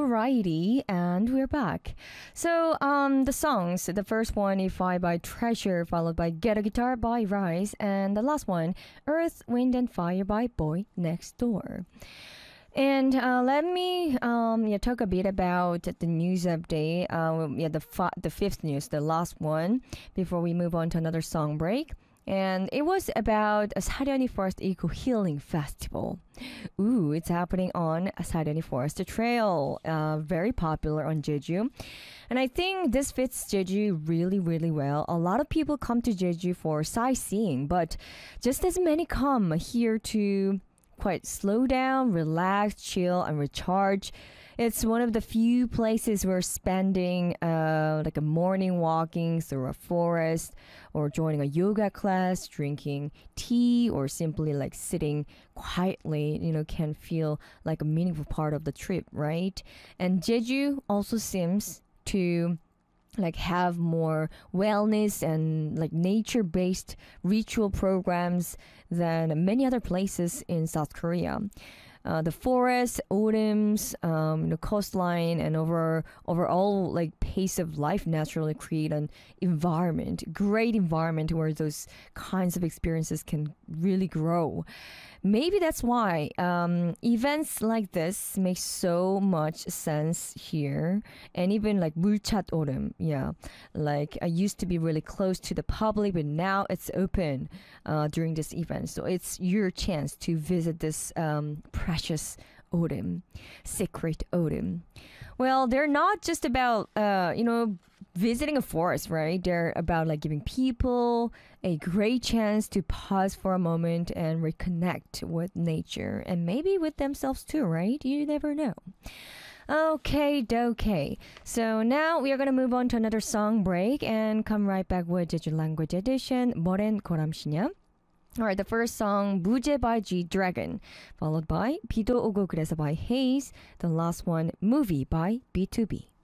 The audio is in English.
Alrighty, and we're back. So, the songs, the first one, If I by Treasure, followed by Get a Guitar by Rise, and the last one, Earth, Wind and Fire by Boy Next Door. And let me talk a bit about the news update. The fifth news, the last one, before we move on to another song break. And it was about a Saryani Forest Eco Healing Festival. Ooh, it's happening on Saryani Forest Trail, very popular on Jeju. And I think this fits Jeju really, really well. A lot of people come to Jeju for sightseeing, but just as many come here to quite slow down, relax, chill, and recharge. It's one of the few places we're spending like a morning walking through a forest or joining a yoga class, drinking tea, or simply like sitting quietly, can feel like a meaningful part of the trip, right? And Jeju also seems to like have more wellness and like nature-based ritual programs than many other places in South Korea. The forest, autumns, the coastline, and overall like pace of life naturally create an great environment where those kinds of experiences can really grow. Maybe that's why events like this make so much sense here. And even like Mulchat Autumn, like I used to be really close to the public, but now it's open during this event. So it's your chance to visit this precious autumn, sacred autumn. Well, they're not just about visiting a forest, right? They're about like giving people a great chance to pause for a moment and reconnect with nature and maybe with themselves too, right? You never know. Okay. So now we are going to move on to another song break and come right back with Jeju Language Edition, Moren Koram시냐. Alright, the first song, 무제 by G-Dragon, followed by 비도 오고 그래서 by Haze, the last one, Movie by B2B.